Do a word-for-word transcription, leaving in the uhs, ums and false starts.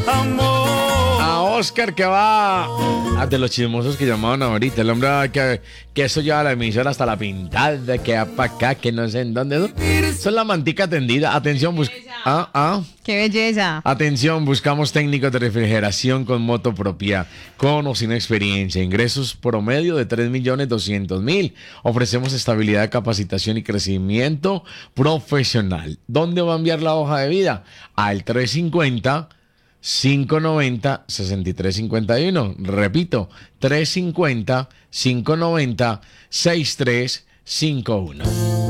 A Oscar que va ah, de los chismosos que llamaban ahorita. El hombre ah, que, que eso lleva la emisora hasta la pintada, que va para acá, que no sé en dónde. Eso, eso es la mantica tendida. Atención, busca. Ah, ah. ¡Qué belleza! Atención, buscamos técnicos de refrigeración con moto propia, con o sin experiencia. Ingresos promedio de tres millones doscientos mil. Ofrecemos estabilidad, capacitación y crecimiento profesional. ¿Dónde va a enviar la hoja de vida? Al trescientos cincuenta, quinientos noventa, sesenta y tres cincuenta y uno. Repito, trescientos cincuenta, quinientos noventa, sesenta y tres cincuenta y uno.